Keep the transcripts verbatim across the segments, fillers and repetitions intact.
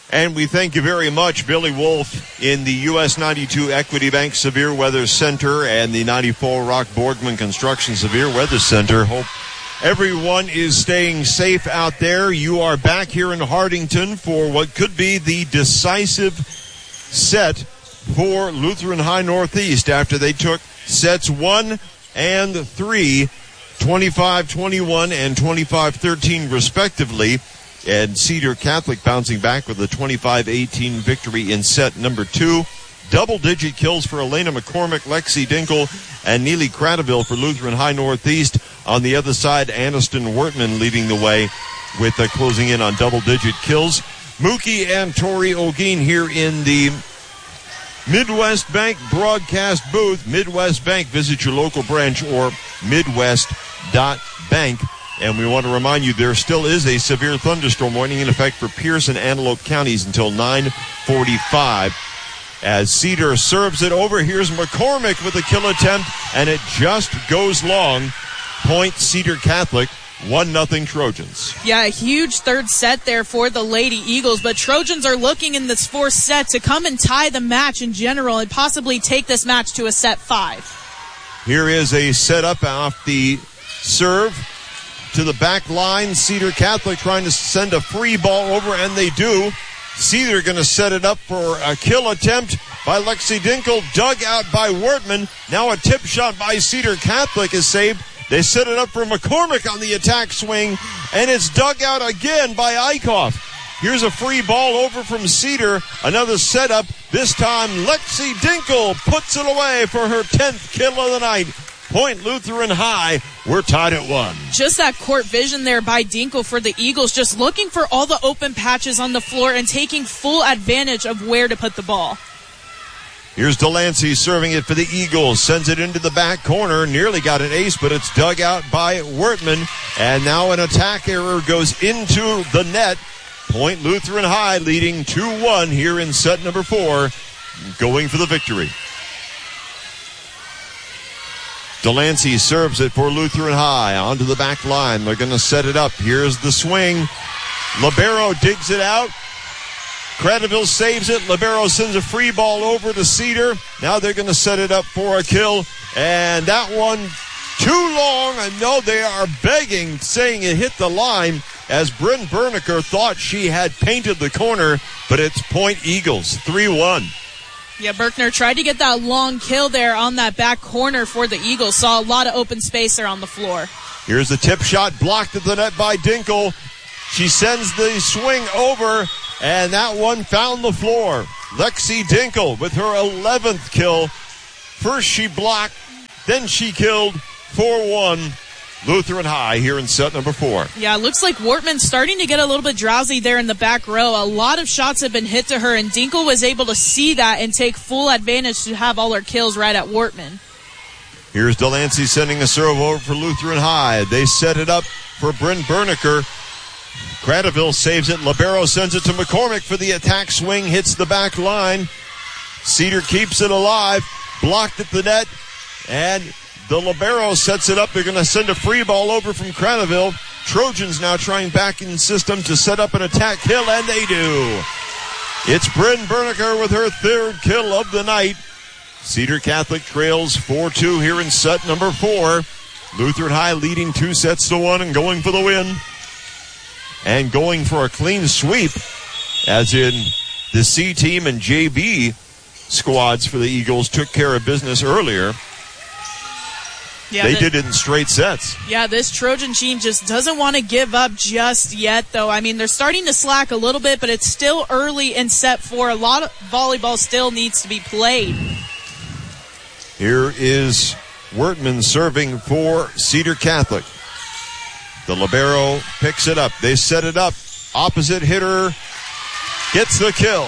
And we thank you very much, Billy Wolf, in the U S ninety-two Equity Bank Severe Weather Center and the ninety-four Rock Borgman Construction Severe Weather Center. Hope everyone is staying safe out there. You are back here in Hardington for what could be the decisive set for Lutheran High Northeast after they took sets one and three, twenty-five twenty-one and twenty-five thirteen respectively. And Cedar Catholic bouncing back with a twenty-five eighteen victory in set number two. Double-digit kills for Elena McCormick, Lexi Dinkle, and Neely Cradaville for Lutheran High Northeast. On the other side, Aniston Wertman leading the way with uh, closing in on double-digit kills. Mookie and Tori Ogeen here in the Midwest Bank broadcast booth. Midwest Bank, visit your local branch or midwest dot bank. And we want to remind you there still is a severe thunderstorm warning in effect for Pierce and Antelope counties until nine forty-five. As Cedar serves it over, here's McCormick with a kill attempt, and it just goes long. Point Cedar Catholic, one nothing Trojans. Yeah, a huge third set there for the Lady Eagles, but Trojans are looking in this fourth set to come and tie the match in general and possibly take this match to a set five. Here is a setup off the serve to the back line. Cedar Catholic trying to send a free ball over, and they do. Cedar going to set it up for a kill attempt by Lexi Dinkle, dug out by Wertman. Now a tip shot by Cedar Catholic is saved. They set it up for McCormick on the attack swing, and it's dug out again by Eichhoff. Here's a free ball over from Cedar. Another setup. This time Lexi Dinkle puts it away for her tenth kill of the night. Point Lutheran High. We're tied at one. Just that court vision there by Dinkle for the Eagles, just looking for all the open patches on the floor and taking full advantage of where to put the ball. Here's Delancey serving it for the Eagles. Sends it into the back corner. Nearly got an ace, but it's dug out by Wertman. And now an attack error goes into the net. Point Lutheran High leading two one here in set number four, going for the victory. Delancey serves it for Lutheran High onto the back line. They're going to set it up. Here's the swing. Libero digs it out. Cradaville saves it. Libero sends a free ball over to Cedar. Now they're going to set it up for a kill. And that one too long. I know they are begging, saying it hit the line as Bryn Berniker thought she had painted the corner, but it's point Eagles, three one. Yeah, Berkner tried to get that long kill there on that back corner for the Eagles. Saw a lot of open space there on the floor. Here's the tip shot blocked at the net by Dinkle. She sends the swing over, and that one found the floor. Lexi Dinkle with her eleventh kill. First she blocked, then she killed. four one. Lutheran High here in set number four. Yeah, it looks like Wortman's starting to get a little bit drowsy there in the back row. A lot of shots have been hit to her, and Dinkle was able to see that and take full advantage to have all her kills right at Wortman. Here's Delancey sending a serve over for Lutheran High. They set it up for Bryn Berniker. Cradaville saves it. Libero sends it to McCormick for the attack swing. Hits the back line. Cedar keeps it alive. Blocked at the net. And the Libero sets it up. They're going to send a free ball over from Cradaville. Trojans now trying back in system to set up an attack kill, and they do. It's Bryn Berniker with her third kill of the night. Cedar Catholic trails four two here in set number four. Lutheran High leading two sets to one and going for the win. And going for a clean sweep, as in the C team and J V squads for the Eagles took care of business earlier. Yeah, they the, did it in straight sets. Yeah, this Trojan team just doesn't want to give up just yet, though. I mean, they're starting to slack a little bit, but it's still early in set four. A lot of volleyball still needs to be played. Here is Wertman serving for Cedar Catholic. The Libero picks it up. They set it up. Opposite hitter gets the kill.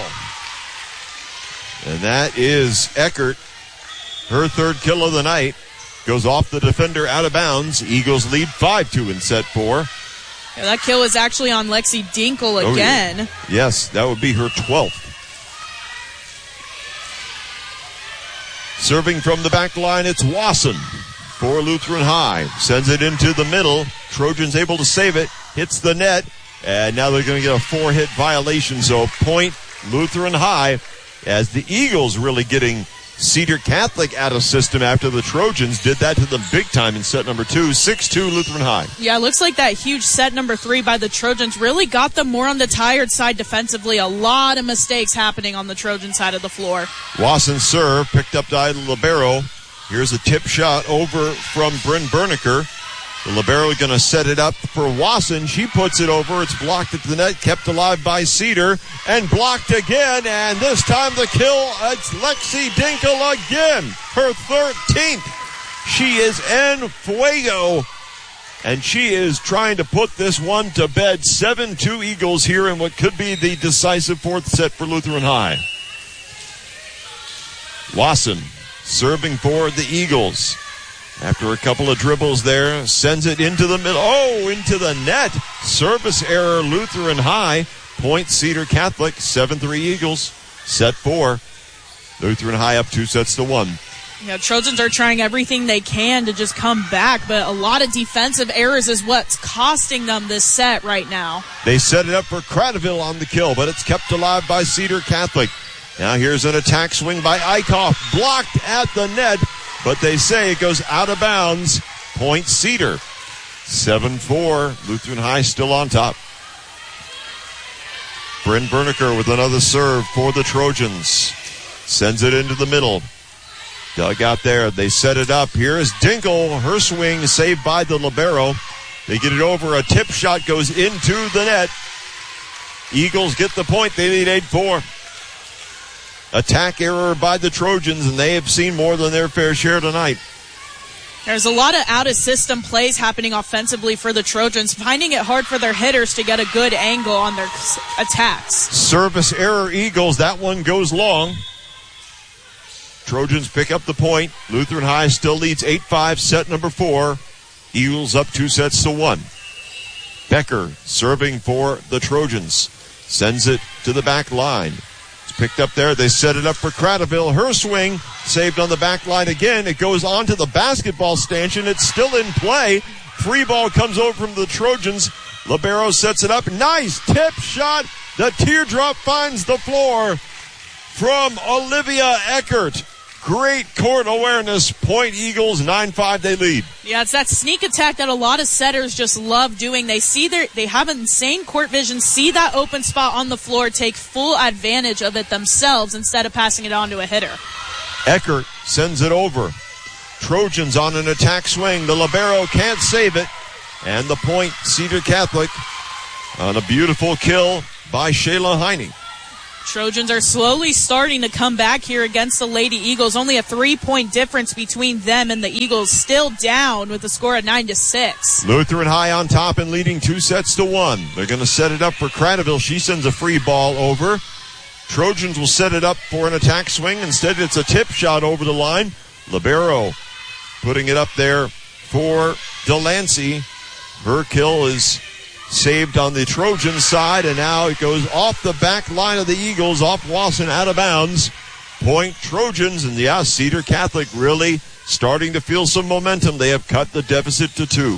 And that is Eckert. Her third kill of the night. Goes off the defender out of bounds. Eagles lead five two in set four. Yeah, that kill was actually on Lexi Dinkle again. Oh, yeah. Yes, that would be her twelfth. Serving from the back line, it's Wasson for Lutheran High. Sends it into the middle. Trojans able to save it. Hits the net. And now they're going to get a four-hit violation. So point Lutheran High as the Eagles really getting Cedar Catholic out of system after the Trojans did that to them big time in set number two. six two Lutheran High. Yeah, it looks like that huge set number three by the Trojans really got them more on the tired side defensively. A lot of mistakes happening on the Trojan side of the floor. Wasson serve, picked up by the libero. Here's a tip shot over from Bryn Berniker. The libero going to set it up for Wasson. She puts it over. It's blocked at the net, kept alive by Cedar, and blocked again. And this time the kill, it's Lexi Dinkle again. Her thirteenth. She is en fuego. And she is trying to put this one to bed. seven two Eagles here in what could be the decisive fourth set for Lutheran High. Wasson serving for the Eagles. After a couple of dribbles there, sends it into the middle. Oh, into the net. Service error, Lutheran High. Point Cedar Catholic, seven three Eagles. Set four. Lutheran High up two sets to one. Yeah, Trojans are trying everything they can to just come back, but a lot of defensive errors is what's costing them this set right now. They set it up for Cradaville on the kill, but it's kept alive by Cedar Catholic. Now here's an attack swing by Eichhoff. Blocked at the net. But they say it goes out of bounds. Point Cedar. seven four. Lutheran High still on top. Bryn Berniker with another serve for the Trojans. Sends it into the middle. Dug out there. They set it up. Here is Dinkle. Her swing saved by the libero. They get it over. A tip shot goes into the net. Eagles get the point. They lead eight four. Attack error by the Trojans, and they have seen more than their fair share tonight. There's a lot of out-of-system plays happening offensively for the Trojans, finding it hard for their hitters to get a good angle on their attacks. Service error, Eagles. That one goes long. Trojans pick up the point. Lutheran High still leads eight five, set number four. Eagles up two sets to one. Becker serving for the Trojans. Sends it to the back line. Picked up there. They set it up for Cradaville. Her swing saved on the back line again. It goes onto the basketball stanchion. It's still in play. Free ball comes over from the Trojans. Libero sets it up. Nice tip shot. The teardrop finds the floor from Olivia Eckert. Great court awareness. Point Eagles, nine five, they lead. Yeah, it's that sneak attack that a lot of setters just love doing. They see their, they have insane court vision, see that open spot on the floor, take full advantage of it themselves instead of passing it on to a hitter. Eckert sends it over. Trojans on an attack swing. The libero can't save it. And the point, Cedar Catholic on a beautiful kill by Shayla Heine. Trojans are slowly starting to come back here against the Lady Eagles. Only a three-point difference between them and the Eagles, still down with a score of nine to six. Lutheran High on top and leading two sets to one. They're going to set it up for Cradaville. She sends a free ball over. Trojans will set it up for an attack swing. Instead, it's a tip shot over the line. Libero putting it up there for Delancey. Her kill is saved on the Trojan side, and now it goes off the back line of the Eagles, off Wasson, out of bounds. Point Trojans, and yeah, Cedar Catholic really starting to feel some momentum. They have cut the deficit to two.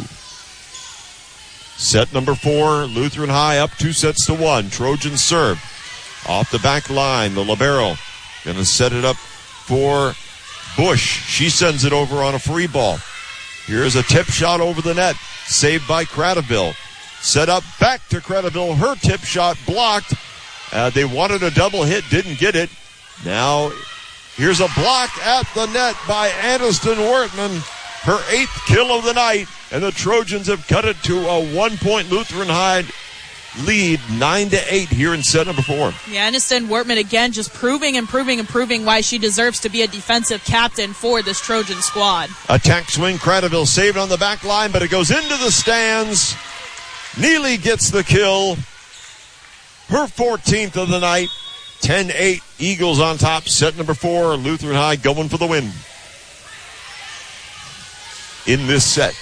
Set number four, Lutheran High up two sets to one. Trojans serve off the back line. The libero going to set it up for Bush. She sends it over on a free ball. Here's a tip shot over the net, saved by Cradaville. Set up back to Cradaville. Her tip shot blocked. Uh, they wanted a double hit, didn't get it. Now, here's a block at the net by Aniston Wortman. Her eighth kill of the night. And the Trojans have cut it to a one-point Lutheran High lead, nine to eight here in set number four. Yeah, Aniston Wortman again just proving and proving and proving why she deserves to be a defensive captain for this Trojan squad. Attack swing, Cradaville saved on the back line, but it goes into the stands. Neely gets the kill. Her fourteenth of the night. ten eight, Eagles on top. Set number four, Lutheran High going for the win in this set.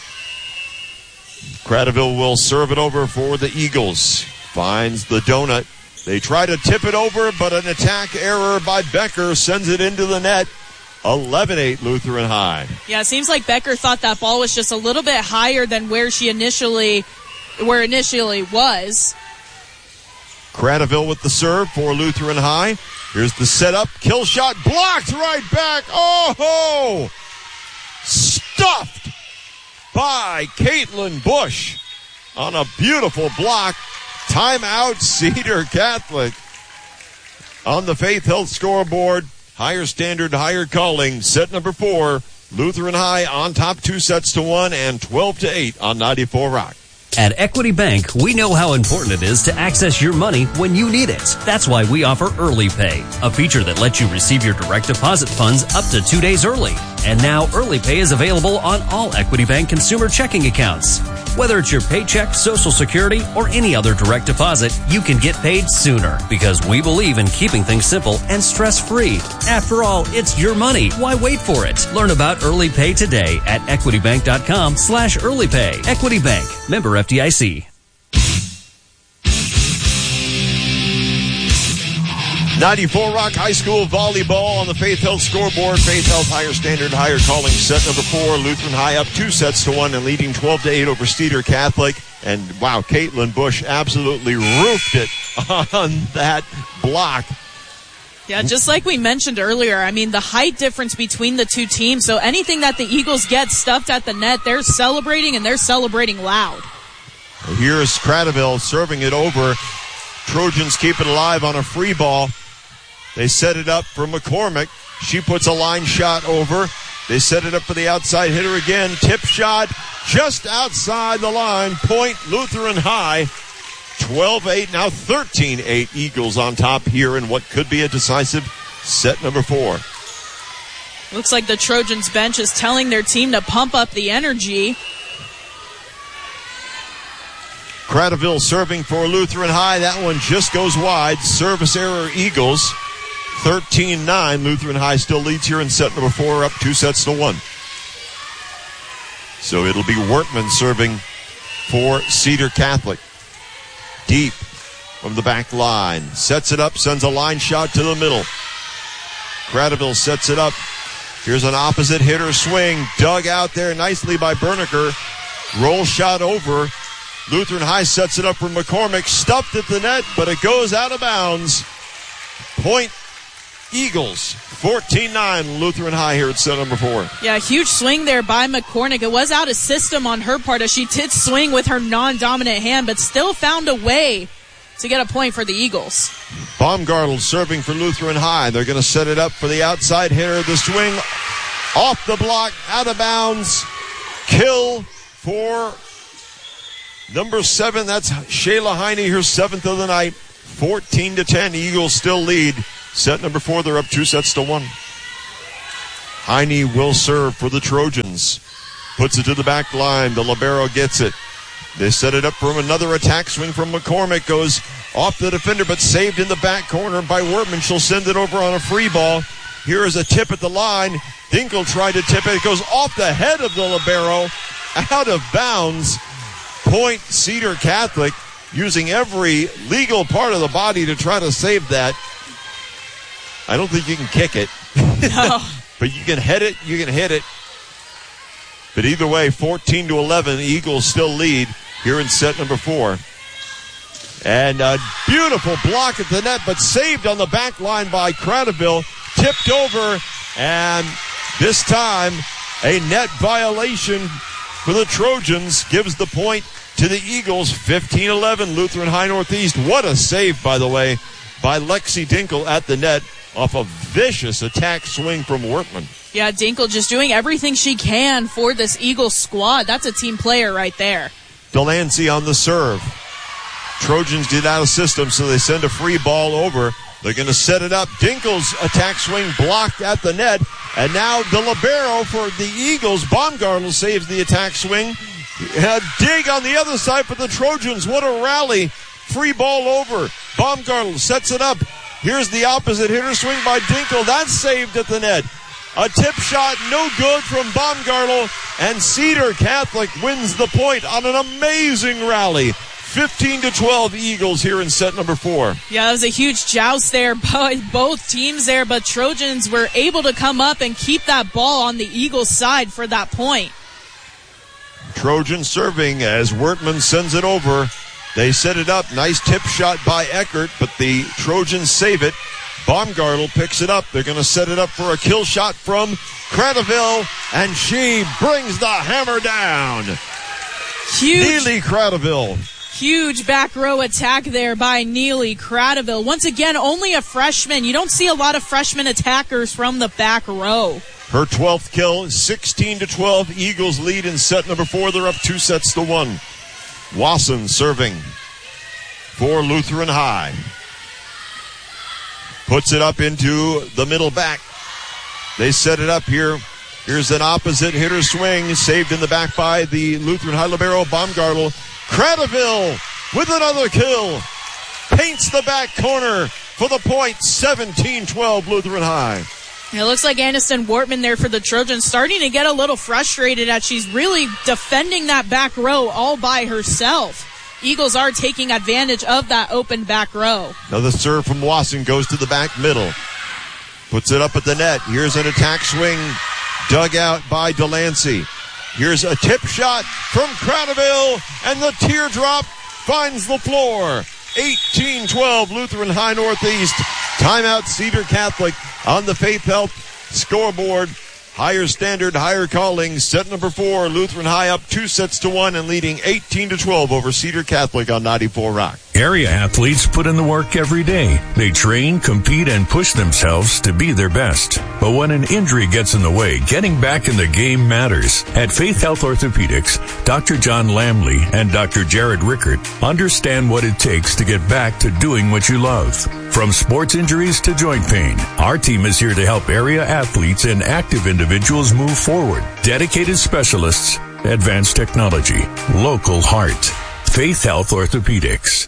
Cradaville will serve it over for the Eagles. Finds the donut. They try to tip it over, but an attack error by Becker sends it into the net. eleven eight Lutheran High. Yeah, it seems like Becker thought that ball was just a little bit higher than where she initially where initially was. Cradaville with the serve for Lutheran High. Here's the setup. Kill shot blocked right back. Oh! Stuffed by Caitlin Bush on a beautiful block. Timeout, Cedar Catholic. On the Faith Health scoreboard, higher standard, higher calling. Set number four, Lutheran High on top two sets to one and twelve to eight on ninety-four Rock. At Equity Bank, we know how important it is to access your money when you need it. That's why we offer Early Pay, a feature that lets you receive your direct deposit funds up to two days early. And now Early Pay is available on all Equity Bank consumer checking accounts. Whether it's your paycheck, Social Security, or any other direct deposit, you can get paid sooner because we believe in keeping things simple and stress-free. After all, it's your money. Why wait for it? Learn about Early Pay today at equitybank.com slash early pay. Equity Bank, member F D I C. ninety-four Rock High School volleyball on the Faith Health scoreboard. Faith Health higher standard, higher calling. Set number four, Lutheran High up two sets to one and leading twelve to eight over Cedar Catholic. And wow, Caitlin Bush absolutely roofed it on that block. Yeah, just like we mentioned earlier, I mean, the height difference between the two teams. So anything that the Eagles get stuffed at the net, they're celebrating, and they're celebrating loud. Here's Cradaville serving it over. Trojans keep it alive on a free ball. They set it up for McCormick. She puts a line shot over. They set it up for the outside hitter again. Tip shot just outside the line. Point Lutheran High. twelve eight, now thirteen eight. Eagles on top here in what could be a decisive set number four. Looks like the Trojans bench is telling their team to pump up the energy. Cradaville serving for Lutheran High. That one just goes wide. Service error, Eagles. thirteen nine. Lutheran High still leads here in set number four, up two sets to one. So it'll be Wortman serving for Cedar Catholic. Deep from the back line. Sets it up, sends a line shot to the middle. Cradaville sets it up. Here's an opposite hitter swing. Dug out there nicely by Berniker. Roll shot over. Lutheran High sets it up for McCormick. Stuffed at the net, but it goes out of bounds. Point Eagles. fourteen nine Lutheran High here at set number four. Yeah, huge swing there by McCormick. It was out of system on her part as she did swing with her non-dominant hand, but still found a way to get a point for the Eagles. Baumgartel serving for Lutheran High. They're going to set it up for the outside hitter. The swing off the block, out of bounds. Kill for number seven. That's Shayla Heine, her seventh of the night. fourteen to ten. Eagles still lead. Set number four, they're up two sets to one. Heine will serve for the Trojans. Puts it to the back line. The libero gets it. They set it up for him. Another attack swing from McCormick. Goes off the defender, but saved in the back corner by Wortman. She'll send it over on a free ball. Here is a tip at the line. Dinkel tried to tip it. It goes off the head of the libero. Out of bounds. Point Cedar Catholic, using every legal part of the body to try to save that. I don't think you can kick it. No. But you can hit it, you can hit it. But either way, fourteen to eleven, the Eagles still lead here in set number four. And a beautiful block at the net, but saved on the back line by Cradaville. Tipped over, and this time a net violation for the Trojans gives the point to the Eagles. Fifteen eleven, Lutheran High Northeast. What a save, by the way, by Lexi Dinkel at the net off a vicious attack swing from Wortman. Yeah, Dinkel just doing everything she can for this Eagles squad. That's a team player right there. Delancey on the serve. Trojans did out of system, so they send a free ball over. They're going to set it up. Dinkel's attack swing blocked at the net. And now the libero for the Eagles. Baumgartel saves the attack swing. A dig on the other side for the Trojans. What a rally. Free ball over. Baumgartel sets it up. Here's the opposite hitter swing by Dinkel. That's saved at the net. A tip shot, no good from Baumgartel. And Cedar Catholic wins the point on an amazing rally. fifteen to twelve Eagles here in set number four. Yeah, that was a huge joust there by both teams there, but Trojans were able to come up and keep that ball on the Eagles side for that point. Trojan serving as Wertman sends it over. They set it up. Nice tip shot by Eckert, but the Trojans save it. Baumgartel picks it up. They're going to set it up for a kill shot from Cradaville, and she brings the hammer down. Huge. Neely Cradaville. Huge back row attack there by Neely Cradaville. Once again, only a freshman. You don't see a lot of freshman attackers from the back row. Her twelfth kill, sixteen to twelve. Eagles lead in set number four. They're up two sets to one. Wasson serving for Lutheran High. Puts it up into the middle back. They set it up here. Here's an opposite hitter swing. Saved in the back by the Lutheran High libero, Baumgartel. Cradaville with another kill. Paints the back corner for the point. seventeen twelve Lutheran High. It looks like Aniston Wortman there for the Trojans starting to get a little frustrated as she's really defending that back row all by herself. Eagles are taking advantage of that open back row. Another serve from Wasson goes to the back middle. Puts it up at the net. Here's an attack swing dug out by Delancey. Here's a tip shot from Cradaville, and the teardrop finds the floor. eighteen twelve Lutheran High Northeast. Timeout Cedar Catholic on the Faith Health scoreboard. Higher standard, higher calling. Set number four, Lutheran High up two sets to one and leading eighteen to twelve over Cedar Catholic on ninety-four Rock. Area athletes put in the work every day. They train, compete, and push themselves to be their best. But when an injury gets in the way, getting back in the game matters. At Faith Health Orthopedics, Doctor John Lamley and Doctor Jared Rickert understand what it takes to get back to doing what you love. From sports injuries to joint pain, our team is here to help area athletes and active individuals move forward. Dedicated specialists, advanced technology, local heart. Faith Health Orthopedics.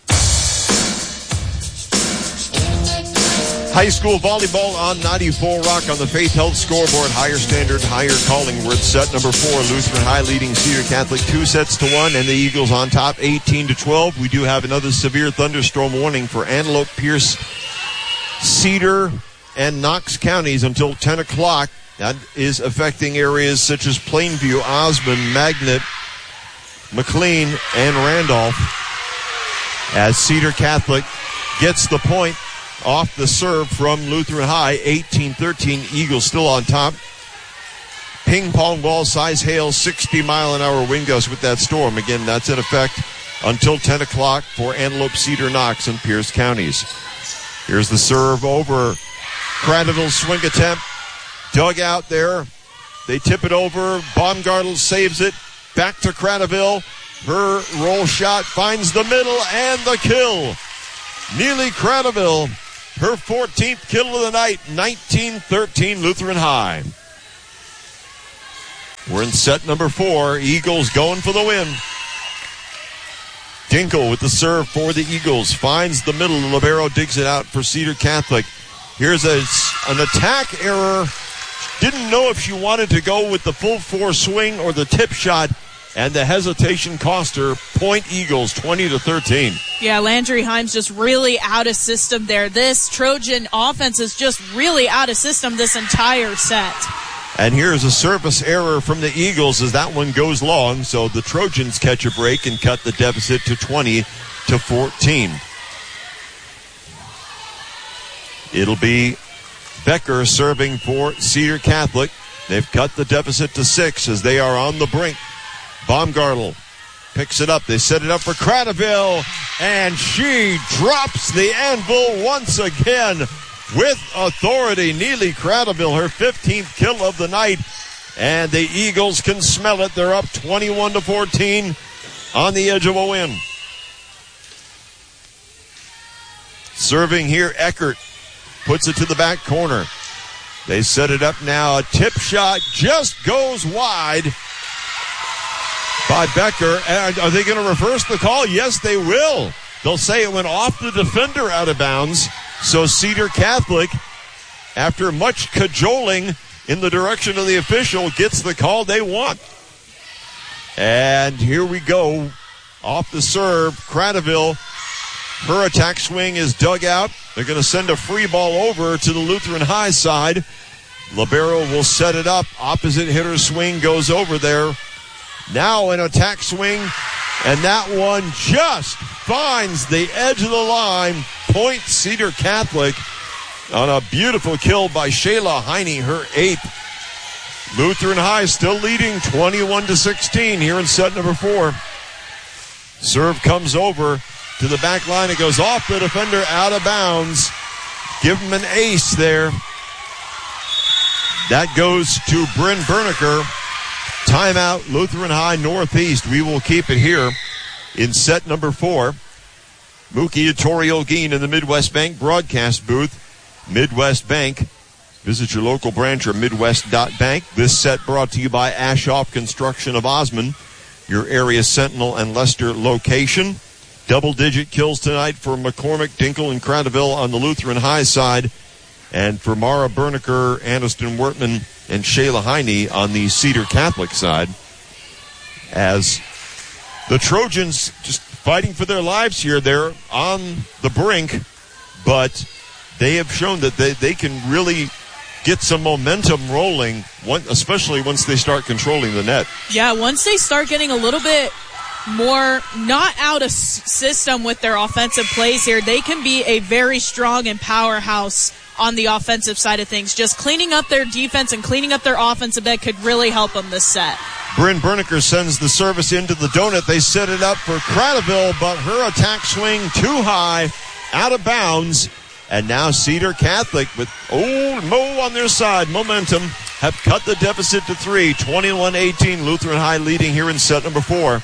High school volleyball on ninety-four Rock on the Faith Health scoreboard. Higher standard, higher calling. We're at set number four. Lutheran High leading Cedar Catholic two sets to one, and the Eagles on top eighteen to twelve. We do have another severe thunderstorm warning for Antelope, Pierce, Cedar, and Knox counties until ten o'clock. That is affecting areas such as Plainview, Osmond, Magnet, McLean, and Randolph. As Cedar Catholic gets the point off the serve from Lutheran High, eighteen thirteen. Eagles still on top. Ping pong ball size hail, sixty mile an hour wind gusts with that storm. Again, that's in effect until ten o'clock for Antelope, Cedar, Knox, and Pierce counties. Here's the serve over. Cradaville swing attempt. Dug out there. They tip it over. Baumgartel saves it. Back to Cradaville. Her roll shot finds the middle and the kill. Neely Cradaville, her fourteenth kill of the night, nineteen thirteen Lutheran High. We're in set number four. Eagles going for the win. Dinkle with the serve for the Eagles. Finds the middle. The libero digs it out for Cedar Catholic. Here's a, an attack error. Didn't know if she wanted to go with the full force swing or the tip shot. And the hesitation cost her. Point Eagles, twenty to thirteen. Yeah, Landry Himes just really out of system there. This Trojan offense is just really out of system this entire set. And here's a service error from the Eagles as that one goes long. So the Trojans catch a break and cut the deficit to twenty to fourteen. It'll be Becker serving for Cedar Catholic. They've cut the deficit to six as they are on the brink. Baumgartel picks it up. They set it up for Cradaville, and she drops the anvil once again with authority. Neely Cradaville, her fifteenth kill of the night, and the Eagles can smell it. They're up twenty-one to fourteen on the edge of a win. Serving here, Eckert puts it to the back corner. They set it up now. A tip shot just goes wide by Becker. And are they going to reverse the call? Yes, they will. They'll say it went off the defender out of bounds. So Cedar Catholic, after much cajoling in the direction of the official, gets the call they want. And here we go. Off the serve, Cradaville. Her attack swing is dug out. They're going to send a free ball over to the Lutheran High side. Libero will set it up. Opposite hitter swing goes over there. Now an attack swing, and that one just finds the edge of the line. Point Cedar Catholic on a beautiful kill by Shayla Heine, her eighth. Lutheran High still leading twenty-one to sixteen here in set number four. Serve comes over to the back line. It goes off the defender, out of bounds. Give him an ace there. That goes to Bryn Berniker. Timeout, Lutheran High Northeast. We will keep it here in set number four. Mookie Tori Olguin in the Midwest Bank broadcast booth. Midwest Bank. Visit your local branch or midwest dot bank. This set brought to you by Ashoff Construction of Osmond, your area Sentinel and Leicester location. Double-digit kills tonight for McCormick, Dinkle, and Cradaville on the Lutheran High side. And for Mara Berniker, Aniston Wortman, and Shayla Heine on the Cedar Catholic side. As the Trojans just fighting for their lives here. They're on the brink, but they have shown that they, they can really get some momentum rolling, one, especially once they start controlling the net. Yeah, once they start getting a little bit more not out of system with their offensive plays here, they can be a very strong and powerhouse on the offensive side of things. Just cleaning up their defense and cleaning up their offense a bit could really help them this set. Bryn Berniker sends the service into the donut. They set it up for Cradaville, but her attack swing too high, out of bounds. And now Cedar Catholic with Old Mo on their side. Momentum have cut the deficit to three. twenty-one eighteen. Lutheran High leading here in set number four.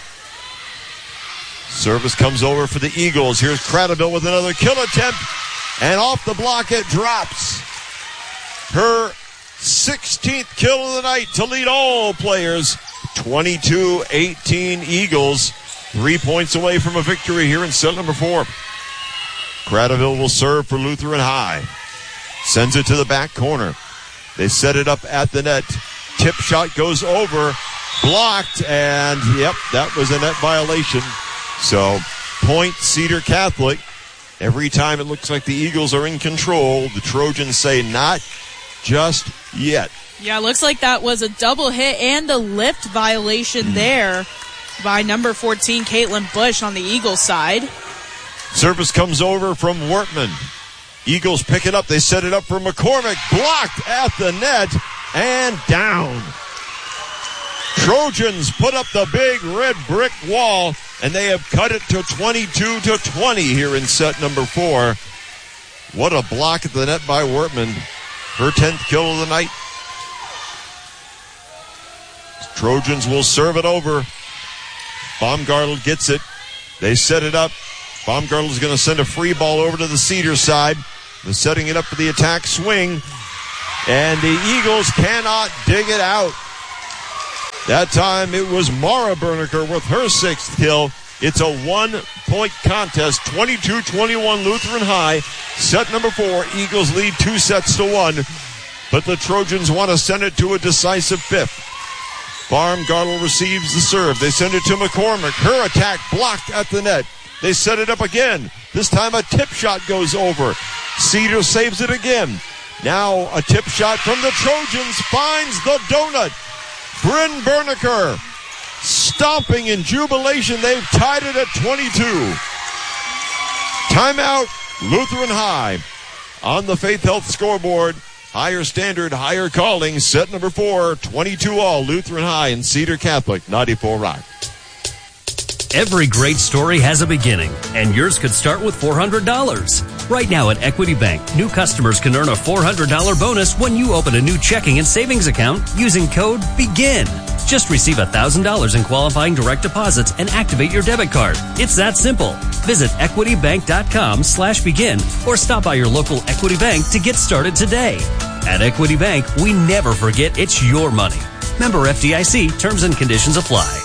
Service comes over for the Eagles. Here's Cradaville with another kill attempt. And off the block it drops. Her sixteenth kill of the night to lead all players. twenty-two eighteen Eagles. Three points away from a victory here in set number four. Cradaville will serve for Lutheran High. Sends it to the back corner. They set it up at the net. Tip shot goes over. Blocked. And, yep, that was a net violation. So, point Cedar Catholic. Every time it looks like the Eagles are in control, the Trojans say not just yet. Yeah, it looks like that was a double hit and a lift violation mm. there by number fourteen, Caitlin Bush on the Eagles side. Service comes over from Wortman. Eagles pick it up. They set it up for McCormick. Blocked at the net and down. Trojans put up the big red brick wall, and they have cut it to twenty-two to twenty here in set number four. What a block at the net by Wortman. Her tenth kill of the night. Trojans will serve it over. Baumgartel gets it. They set it up. Baumgartel is going to send a free ball over to the Cedar side. They're setting it up for the attack swing. And the Eagles cannot dig it out. That time it was Mara Berniker with her sixth kill. It's a one-point contest, twenty-two twenty-one Lutheran High. Set number four, Eagles lead two sets to one. But the Trojans want to send it to a decisive fifth. Baumgartel receives the serve. They send it to McCormick. Her attack blocked at the net. They set it up again. This time a tip shot goes over. Cedar saves it again. Now a tip shot from the Trojans finds the donut. Bryn Berniker stomping in jubilation. They've tied it at twenty-two. Timeout, Lutheran High. On the Faith Health scoreboard, higher standard, higher calling. Set number four, twenty-two all. Lutheran High and Cedar Catholic, ninety-four Rock. Every great story has a beginning, and yours could start with four hundred dollars. Right now at Equity Bank, new customers can earn a four hundred dollars bonus when you open a new checking and savings account using code BEGIN. Just receive one thousand dollars in qualifying direct deposits and activate your debit card. It's that simple. Visit equitybank.com slash begin or stop by your local Equity Bank to get started today. At Equity Bank, we never forget it's your money. Member F D I C, terms and conditions apply.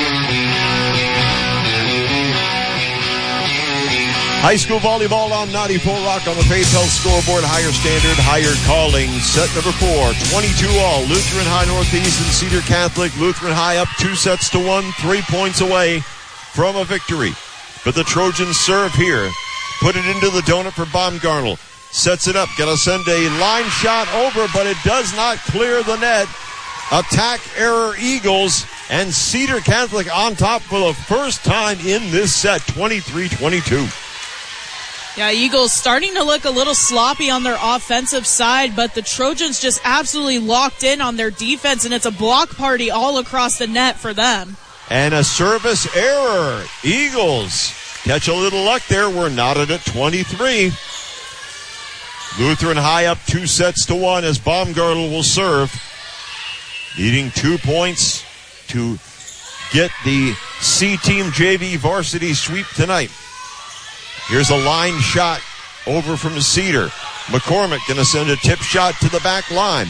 High school volleyball on ninety-four Rock on the Faith Health scoreboard. Higher standard, higher calling. Set number four, twenty-two all. Lutheran High Northeast and Cedar Catholic. Lutheran High up two sets to one, three points away from a victory. But the Trojans serve here. Put it into the donut for Baumgartel. Sets it up. Gonna send a line shot over, but it does not clear the net. Attack error Eagles. and Cedar Catholic on top for the first time in this set, twenty-three twenty-two. Yeah, Eagles starting to look a little sloppy on their offensive side, but the Trojans just absolutely locked in on their defense, and it's a block party all across the net for them. And a service error. Eagles catch a little luck there. We're knotted at twenty-three. Lutheran High up two sets to one as Baumgartel will serve. Needing two points to get the C-Team J V varsity sweep tonight. Here's a line shot over from Cedar. McCormick going to send a tip shot to the back line.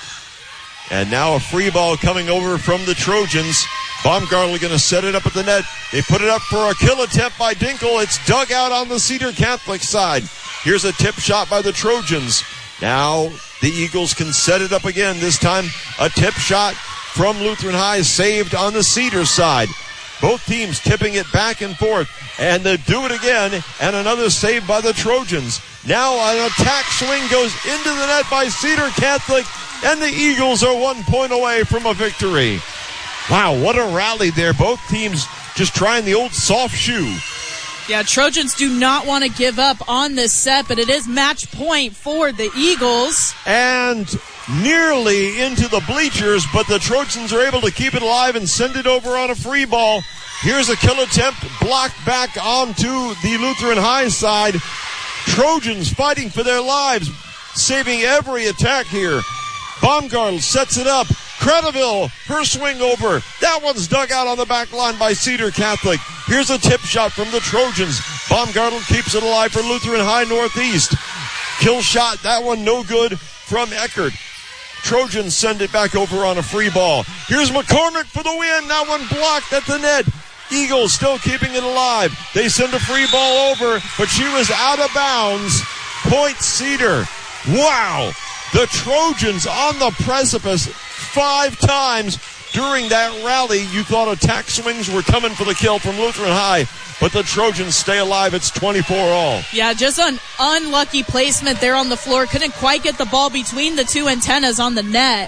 And now a free ball coming over from the Trojans. Baumgartel going to set it up at the net. They put it up for a kill attempt by Dinkle. It's dug out on the Cedar Catholic side. Here's a tip shot by the Trojans. Now the Eagles can set it up again. This time a tip shot from Lutheran High saved on the Cedar side. Both teams tipping it back and forth. And they do it again. And another save by the Trojans. Now an attack swing goes into the net by Cedar Catholic. And the Eagles are one point away from a victory. Wow, what a rally there. Both teams just trying the old soft shoe. Yeah, Trojans do not want to give up on this set, but it is match point for the Eagles. And nearly into the bleachers, but the Trojans are able to keep it alive and send it over on a free ball. Here's a kill attempt, blocked back onto the Lutheran High side. Trojans fighting for their lives, saving every attack here. Baumgartel sets it up. Credeville, her swing over. That one's dug out on the back line by Cedar Catholic. Here's a tip shot from the Trojans. Baumgartel keeps it alive for Lutheran High Northeast. Kill shot, that one no good from Eckert. Trojans send it back over on a free ball. Here's McCormick for the win. That one blocked at the net. Eagles still keeping it alive. They send a free ball over, but she was out of bounds. Point Cedar. Wow. The Trojans on the precipice five times during that rally. You thought attack swings were coming for the kill from Lutheran High, but the Trojans stay alive. It's twenty-four all. Yeah, just an unlucky placement there on the floor. Couldn't quite get the ball between the two antennas on the net.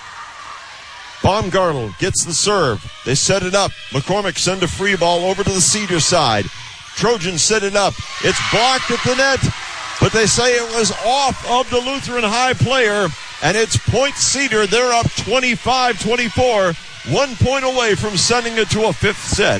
Baumgartel gets the serve. They set it up. McCormick send a free ball over to the Cedar side. Trojans set it up. It's blocked at the net, but they say it was off of the Lutheran High player, and it's Point Cedar. They're up twenty-five twenty-four, one point away from sending it to a fifth set.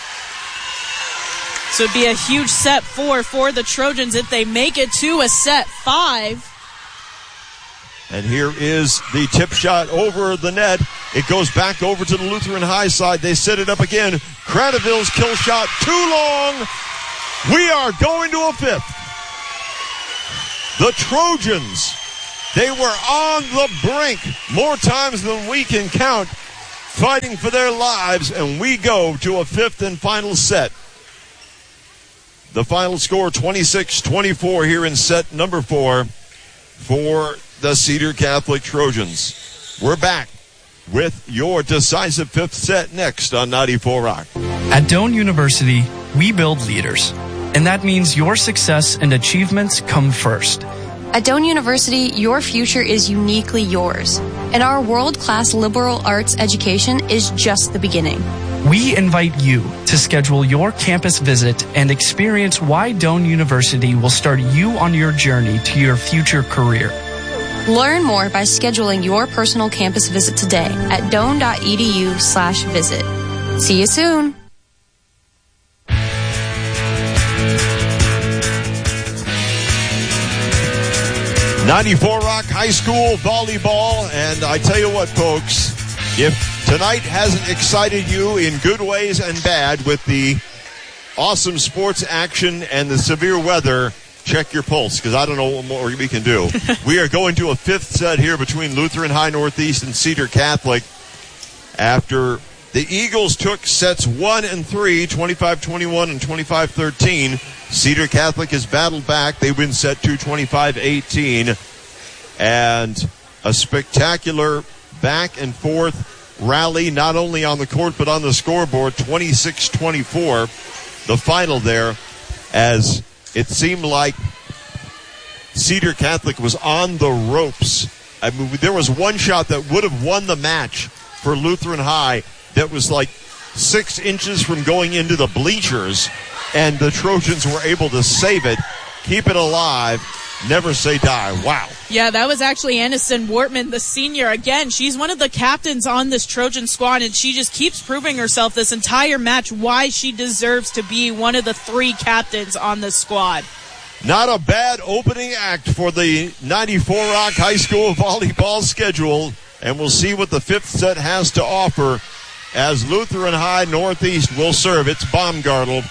So it'd be a huge set four for the Trojans if they make it to a set five. And here is the tip shot over the net. It goes back over to the Lutheran High side. They set it up again. Cradaville's kill shot too long. We are going to a fifth. The Trojans, they were on the brink more times than we can count, fighting for their lives, and we go to a fifth and final set. The final score, twenty-six twenty-four here in set number four for the Cedar Catholic Trojans. We're back with your decisive fifth set next on ninety-four Rock. At Doane University, we build leaders, and that means your success and achievements come first. At Doane University, your future is uniquely yours, and our world-class liberal arts education is just the beginning. We invite you to schedule your campus visit and experience why Doane University will start you on your journey to your future career. Learn more by scheduling your personal campus visit today at doane.edu slash visit. See you soon. ninety-four Rock High School volleyball, and I tell you what, folks, if tonight hasn't excited you in good ways and bad with the awesome sports action and the severe weather, check your pulse, because I don't know what more we can do. We are going to a fifth set here between Lutheran High Northeast and Cedar Catholic after the Eagles took sets one and three, twenty-five twenty-one and twenty-five thirteen. Cedar Catholic has battled back. They win set two, twenty-five eighteen. And a spectacular back and forth rally, not only on the court but on the scoreboard, twenty-six twenty-four. The final there, as it seemed like Cedar Catholic was on the ropes. I mean, there was one shot that would have won the match for Lutheran High, that was like six inches from going into the bleachers, and the Trojans were able to save it, keep it alive, never say die. Wow. Yeah, that was actually Aniston Wortman, the senior. Again, she's one of the captains on this Trojan squad, and she just keeps proving herself this entire match why she deserves to be one of the three captains on this squad. Not a bad opening act for the ninety-four Rock High School volleyball schedule, and we'll see what the fifth set has to offer as Lutheran High Northeast will serve. It's Baumgartel.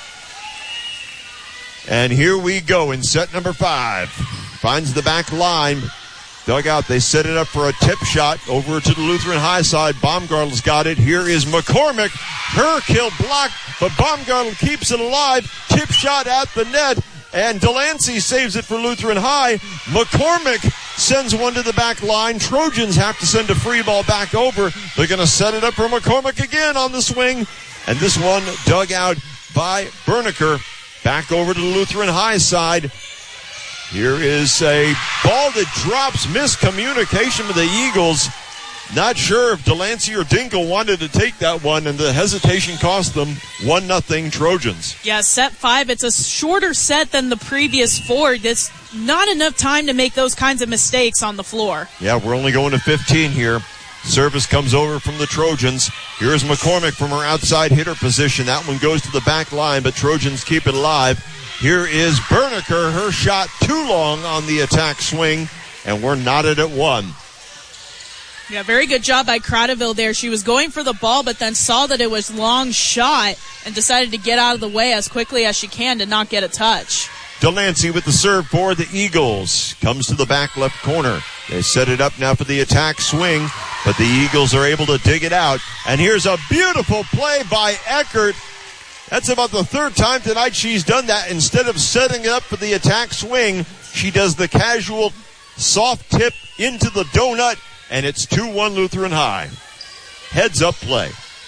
And here we go in set number five. Finds the back line. Dugout, they set it up for a tip shot over to the Lutheran High side. Baumgartel's got it. Here is McCormick. Her kill blocked, but Baumgartel keeps it alive. Tip shot at the net, and Delancey saves it for Lutheran High. McCormick sends one to the back line. Trojans have to send a free ball back over. They're going to set it up for McCormick again on the swing, and this one dug out by Berniker. Back over to the Lutheran High side. Here is a ball that drops. Miscommunication with the Eagles. Not sure if Delancey or Dinkle wanted to take that one, and the hesitation cost them one nothing Trojans. Yeah, set five. It's a shorter set than the previous four. It's not enough time to make those kinds of mistakes on the floor. Yeah, we're only going to fifteen here. Service comes over from the Trojans. Here's McCormick from her outside hitter position. That one goes to the back line, but Trojans keep it alive. Here is Berniker. Her shot too long on the attack swing, and we're knotted at one. Yeah, very good job by Cradaville there. She was going for the ball, but then saw that it was long shot and decided to get out of the way as quickly as she can to not get a touch. Delancey with the serve for the Eagles. Comes to the back left corner. They set it up now for the attack swing, but the Eagles are able to dig it out. And here's a beautiful play by Eckert. That's about the third time tonight she's done that. Instead of setting it up for the attack swing, she does the casual soft tip into the donut, and it's two one Lutheran High. Heads up play.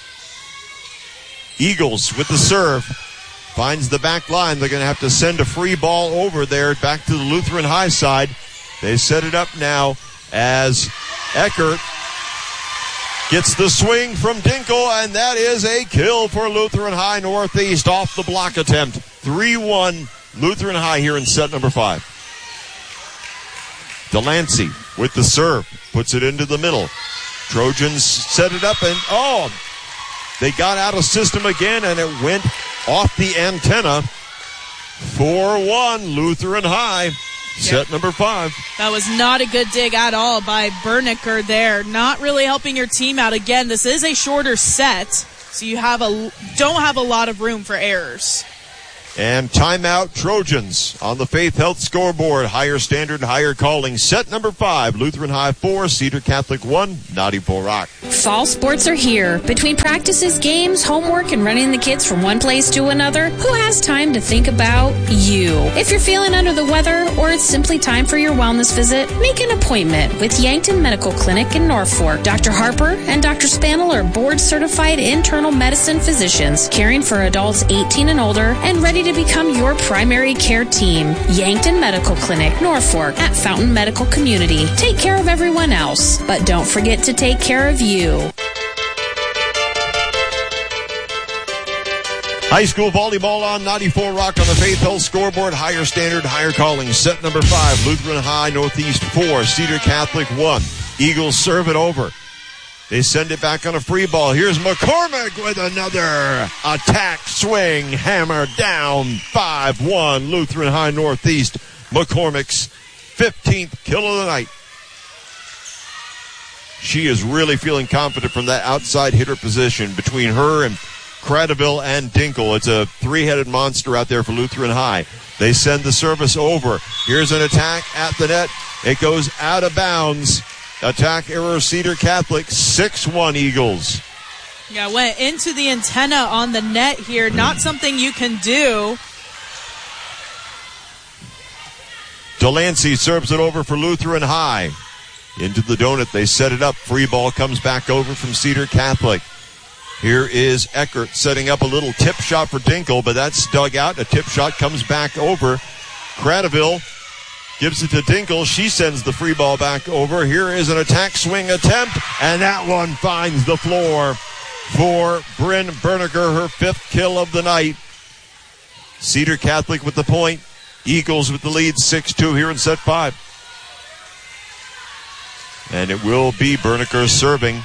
Eagles with the serve. Finds the back line. They're going to have to send a free ball over there back to the Lutheran High side. They set it up now as Eckert gets the swing from Dinkle, and that is a kill for Lutheran High Northeast off the block attempt. three one Lutheran High here in set number five. Delancey with the serve. Puts it into the middle. Trojans set it up, and oh, they got out of system again, and it went off the antenna. four one Lutheran High. Set number five. That was not a good dig at all by Berniker there. Not really helping your team out. Again, this is a shorter set, so you have a don't have a lot of room for errors. And timeout Trojans on the Faith Health scoreboard. Higher standard, higher calling. Set number five, Lutheran High four, Cedar Catholic one, ninety-four Rock. Fall sports are here. Between practices, games, homework, and running the kids from one place to another, who has time to think about you? If you're feeling under the weather or it's simply time for your wellness visit, make an appointment with Yankton Medical Clinic in Norfolk. Doctor Harper and Doctor Spanel are board-certified internal medicine physicians caring for adults eighteen and older and ready to become your primary care team. Yankton Medical Clinic, Norfolk, at Fountain Medical Community. Take care of everyone else, but don't forget to take care of you. High school volleyball on ninety-four Rock on the Faith Health scoreboard. Higher standard, higher calling. Set number five, Lutheran High Northeast four, Cedar Catholic one. Eagles serve it over. They send it back on a free ball. Here's McCormick with another attack swing. Hammer down. five one Lutheran High Northeast. McCormick's fifteenth kill of the night. She is really feeling confident from that outside hitter position between her and Cradaville and Dinkle. It's a three-headed monster out there for Lutheran High. They send the service over. Here's an attack at the net. It goes out of bounds. Attack error, Cedar Catholic, six one Eagles. Yeah, went into the antenna on the net here. Not something you can do. Delancey serves it over for Lutheran High. Into the donut, they set it up. Free ball comes back over from Cedar Catholic. Here is Eckert setting up a little tip shot for Dinkle, but that's dug out. A tip shot comes back over. Cradaville gives it to Dinkle. She sends the free ball back over. Here is an attack swing attempt, and that one finds the floor. for Bryn Berniger, her fifth kill of the night. Cedar Catholic with the point. Eagles with the lead, six two here in set five. And it will be Berniger serving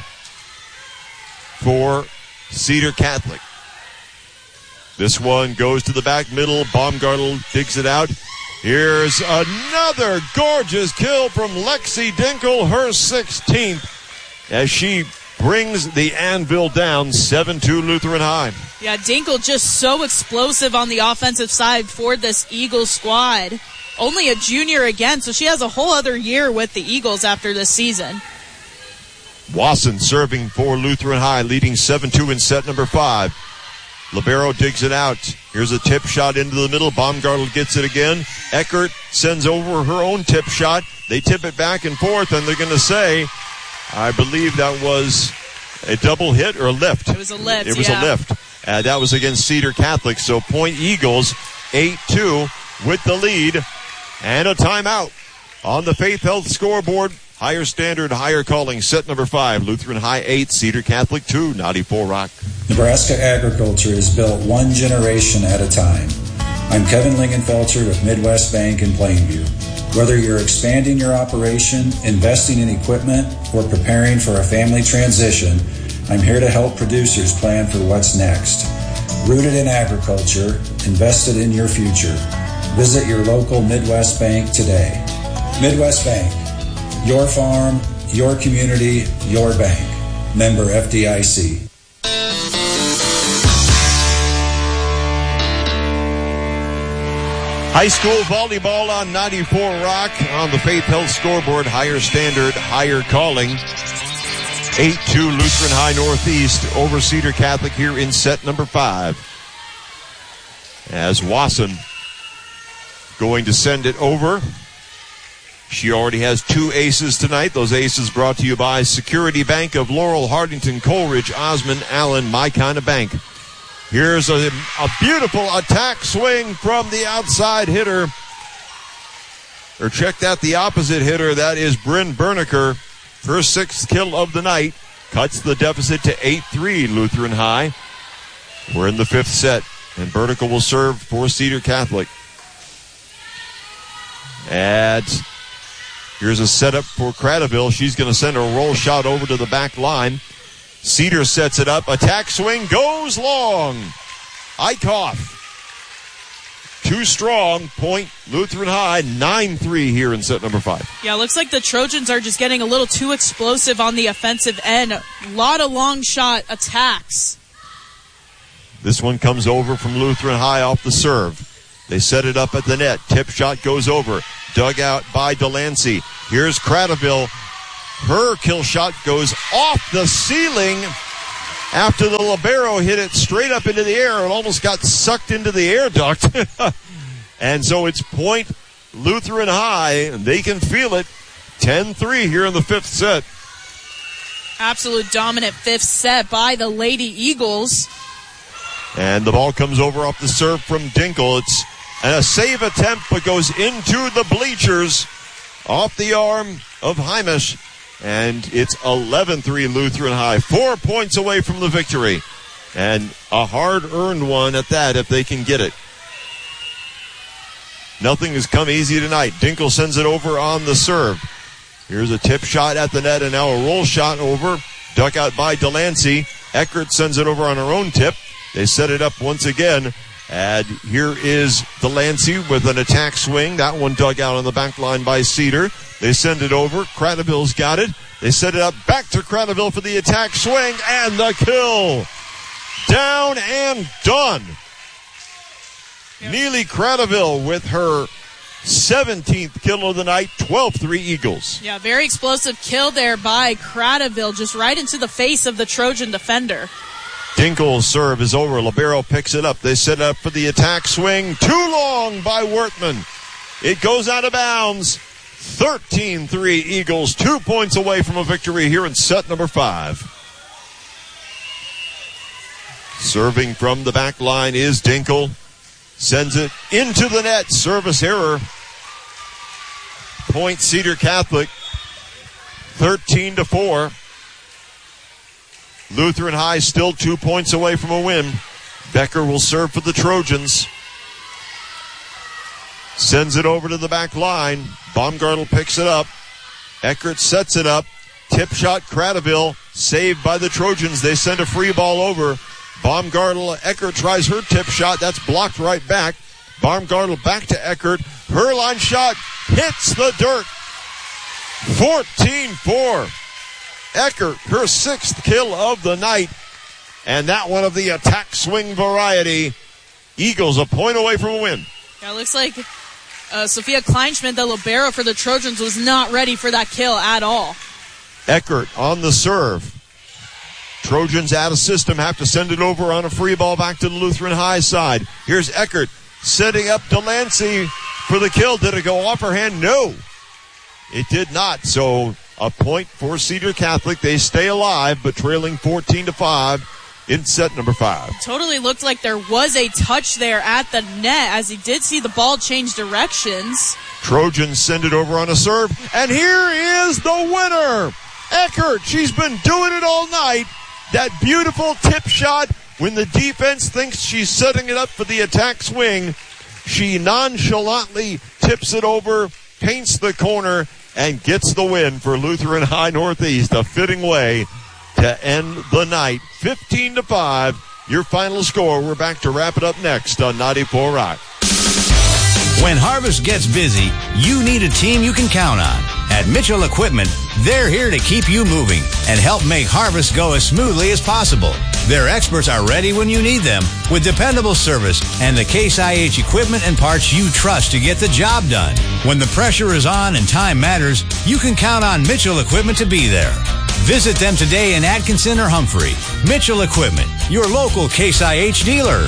for Cedar Catholic. This one goes to the back middle. Baumgartel digs it out. Here's another gorgeous kill from Lexi Dinkle, her sixteenth, as she brings the anvil down, seven two Lutheran High. Yeah, Dinkle just so explosive on the offensive side for this Eagles squad. Only a junior again, so she has a whole other year with the Eagles after this season. Wasson serving for Lutheran High, leading seven two in set number five. Libero digs it out. Here's a tip shot into the middle. Baumgartel gets it again. Eckert sends over her own tip shot. They tip it back and forth, and they're going to say, I believe that was a double hit or a lift. It was a lift, It was yeah. a lift. Uh, that was against Cedar Catholic. So point Eagles, eight two with the lead and a timeout on the Faith Health scoreboard. Higher standard, higher calling. Set number five, Lutheran High eight, Cedar Catholic two, ninety-four Rock. Nebraska agriculture is built one generation at a time. I'm Kevin Lingenfelter with Midwest Bank in Plainview. Whether you're expanding your operation, investing in equipment, or preparing for a family transition, I'm here to help producers plan for what's next. Rooted in agriculture, invested in your future. Visit your local Midwest Bank today. Midwest Bank. Your farm, your community, your bank. Member F D I C. High school volleyball on ninety-four Rock on the Faith Health scoreboard. Higher standard, higher calling. eight two Lutheran High Northeast over Cedar Catholic here in set number five. As Wasson going to send it over. She already has two aces tonight. Those aces brought to you by Security Bank of Laurel, Hardington, Coleridge, Osmond, Allen, my kind of bank. Here's a, a beautiful attack swing from the outside hitter. Or check that, the opposite hitter. That is Bryn Berniger. Her sixth kill of the night. Cuts the deficit to eight three Lutheran High. We're in the fifth set. And Berniger will serve for Cedar Catholic. And here's a setup for Cradaville. She's going to send a roll shot over to the back line. Cedar sets it up. Attack swing goes long. Eichhoff. Too strong. Point Lutheran High. nine three here in set number five. Yeah, looks like the Trojans are just getting a little too explosive on the offensive end. A lot of long shot attacks. This one comes over from Lutheran High off the serve. They set it up at the net. Tip shot goes over. Dug out by Delancey. Here's Cradaville. Her kill shot goes off the ceiling after the libero hit it straight up into the air. It almost got sucked into the air duct. And so it's point Lutheran High. They can feel it. ten three here in the fifth set. Absolute dominant fifth set by the Lady Eagles. And the ball comes over off the serve from Dinkle. It's a save attempt, but goes into the bleachers off the arm of Hymish. And it's eleven three Lutheran High. Four points away from the victory. And a hard-earned one at that if they can get it. Nothing has come easy tonight. Dinkle sends it over on the serve. Here's a tip shot at the net and now a roll shot over. Duck out by Delancey. Eckert sends it over on her own tip. They set it up once again. And here is Delancey with an attack swing. That one dug out on the back line by Cedar. They send it over. Cradaville's got it. They set it up back to Cradaville for the attack swing and the kill. Down and done. Yep. Neely Cradaville with her seventeenth kill of the night, twelve three Eagles. Yeah, very explosive kill there by Cradaville, just right into the face of the Trojan defender. Dinkle's serve is over. Libero picks it up. They set it up for the attack swing. Too long by Wertman. It goes out of bounds. thirteen three Eagles, two points away from a victory here in set number five. Serving from the back line is Dinkle. Sends it into the net. Service error. Point Cedar Catholic. thirteen to four. Lutheran High still two points away from a win. Becker will serve for the Trojans. Sends it over to the back line. Baumgartel picks it up. Eckert sets it up. Tip shot Cradaville. Saved by the Trojans. They send a free ball over. Baumgartel. Eckert tries her tip shot. That's blocked right back. Baumgartel back to Eckert. Her line shot hits the dirt. fourteen four. Eckert, her sixth kill of the night. And that one of the attack swing variety. Eagles a point away from a win. Yeah, it looks like uh, Sophia Kleinschmidt, the libero for the Trojans, was not ready for that kill at all. Eckert on the serve. Trojans out of system, have to send it over on a free ball back to the Lutheran High side. Here's Eckert setting up Delancey for the kill. Did it go off her hand? No, it did not. So a point for Cedar Catholic. They stay alive, but trailing fourteen to five in set number five. Totally looked like there was a touch there at the net as he did see the ball change directions. Trojans send it over on a serve, and here is the winner. Eckert, she's been doing it all night. That beautiful tip shot when the defense thinks she's setting it up for the attack swing. She nonchalantly tips it over, paints the corner, and gets the win for Lutheran High Northeast. A fitting way to end the night. fifteen to five, your final score. We're back to wrap it up next on ninety-four Rock. When harvest gets busy, you need a team you can count on. At Mitchell Equipment, they're here to keep you moving and help make harvest go as smoothly as possible. Their experts are ready when you need them with dependable service and the Case I H equipment and parts you trust to get the job done. When the pressure is on and time matters, you can count on Mitchell Equipment to be there. Visit them today in Atkinson or Humphrey. Mitchell Equipment, your local Case I H dealer.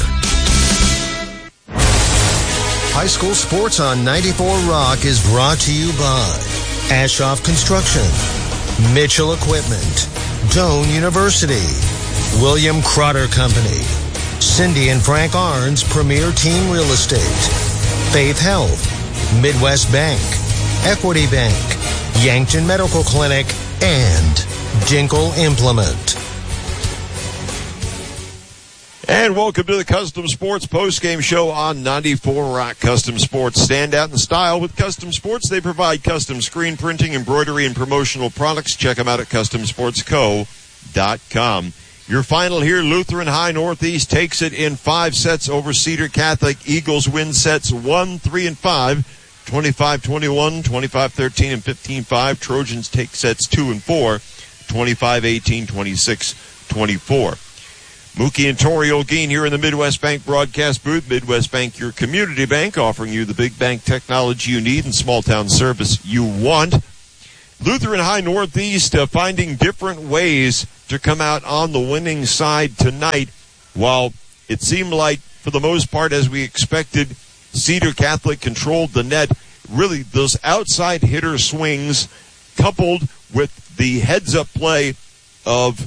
High school sports on ninety-four Rock is brought to you by Ashoff Construction, Mitchell Equipment, Doane University, William Crotter Company, Cindy and Frank Arns Premier Team Real Estate, Faith Health, Midwest Bank, Equity Bank, Yankton Medical Clinic, and Dinkle Implement. And welcome to the Custom Sports postgame show on ninety-four Rock. Custom Sports, stand out in style with Custom Sports. They provide custom screen printing, embroidery, and promotional products. Check them out at custom sports co dot com. Your final here, Lutheran High Northeast takes it in five sets over Cedar Catholic. Eagles win sets one, three, and five. twenty-five twenty-one, twenty-five thirteen, and fifteen five. Trojans take sets two and four. twenty-five eighteen, twenty-six twenty-four. Mookie and Tori Olguin here in the Midwest Bank broadcast booth. Midwest Bank, your community bank, offering you the big bank technology you need and small town service you want. Lutheran High Northeast uh, finding different ways to come out on the winning side tonight. While it seemed like, for the most part, as we expected, Cedar Catholic controlled the net. Really, those outside hitter swings coupled with the heads-up play of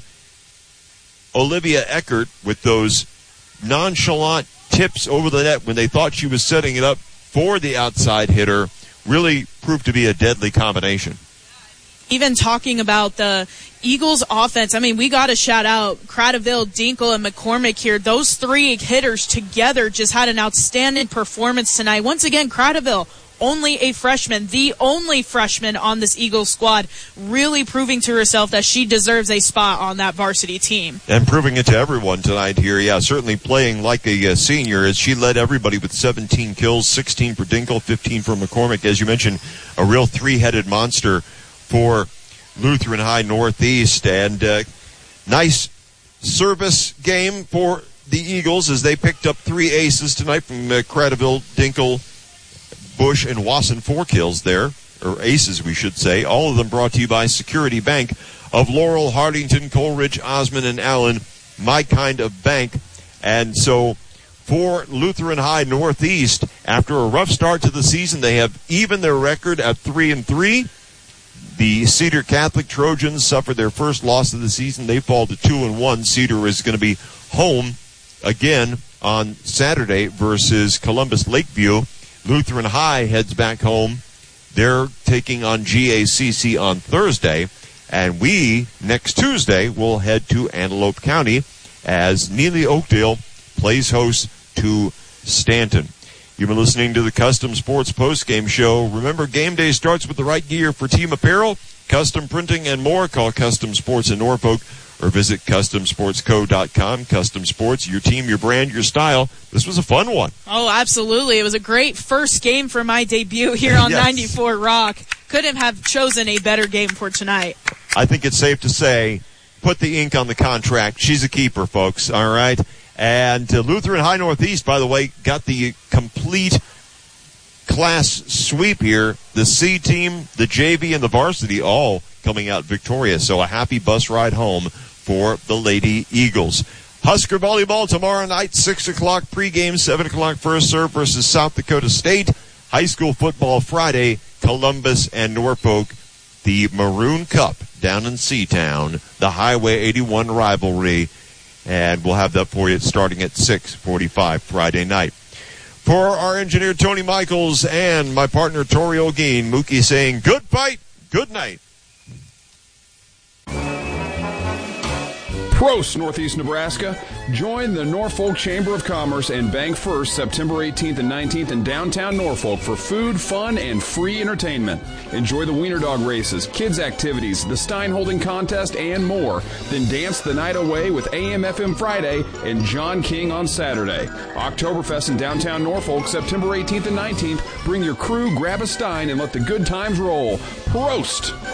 Olivia Eckert with those nonchalant tips over the net when they thought she was setting it up for the outside hitter really proved to be a deadly combination. Even talking about the Eagles offense, I mean, we got to shout out Cradaville, Dinkle, and McCormick here. Those three hitters together just had an outstanding performance tonight. Once again, Cradaville, only a freshman, the only freshman on this Eagles squad, really proving to herself that she deserves a spot on that varsity team. And proving it to everyone tonight here. Yeah, certainly playing like a uh, senior as she led everybody with seventeen kills, sixteen for Dinkle, fifteen for McCormick. As you mentioned, a real three-headed monster for Lutheran High Northeast. And uh, nice service game for the Eagles as they picked up three aces tonight from uh, Cradaville, Dinkle, Bush, and Wasson. Four kills there, or aces we should say. All of them brought to you by Security Bank of Laurel, Hardington, Coleridge, Osmond, and Allen, my kind of bank. And so for Lutheran High Northeast, after a rough start to the season, they have even their record at three and three. The Cedar Catholic Trojans suffered their first loss of the season. They fall to two and one. Cedar is going to be home again on Saturday versus Columbus Lakeview. Lutheran High heads back home. They're taking on G A C C on Thursday. And we, next Tuesday, will head to Antelope County as Neely Oakdale plays host to Stanton. You've been listening to the Custom Sports Postgame Show. Remember, game day starts with the right gear for team apparel, custom printing, and more. Call Custom Sports in Norfolk or visit custom sports co dot com. Custom Sports, your team, your brand, your style. This was a fun one. Oh, absolutely. It was a great first game for my debut here on Yes. ninety-four Rock. Couldn't have chosen a better game for tonight. I think it's safe to say, put the ink on the contract. She's a keeper, folks, all right? And uh, Lutheran High Northeast, by the way, got the complete class sweep here. The C team, the J V, and the varsity all coming out victorious. So a happy bus ride home for the Lady Eagles. Husker volleyball tomorrow night, six o'clock pregame, seven o'clock first serve versus South Dakota State. High school football Friday, Columbus and Norfolk. The Maroon Cup down in Seatown, the Highway eighty-one rivalry. And we'll have that for you starting at six forty-five Friday night. For our engineer, Tony Michaels, and my partner, Tori Olguin, Mookie saying good fight, good night. Prost, Northeast Nebraska. Join the Norfolk Chamber of Commerce and Bank First September eighteenth and nineteenth in downtown Norfolk for food, fun, and free entertainment. Enjoy the Wiener Dog races, kids activities, the Stein Holding contest, and more. Then dance the night away with A M F M Friday and John King on Saturday. Oktoberfest in downtown Norfolk September eighteenth and nineteenth. Bring your crew, grab a Stein, and let the good times roll. Prost!